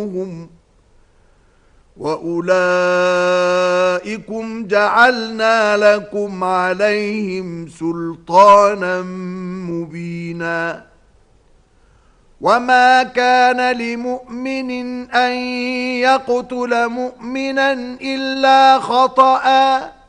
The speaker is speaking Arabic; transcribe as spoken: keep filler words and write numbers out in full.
تَعْلَمُوهُمْ وَأُولَئِكُمْ جَعَلْنَا لَكُمْ عَلَيْهِمْ سُلْطَانًا مُبِينًا وَمَا كَانَ لِمُؤْمِنٍ أَن يَقْتُلَ مُؤْمِنًا إِلَّا خَطَأً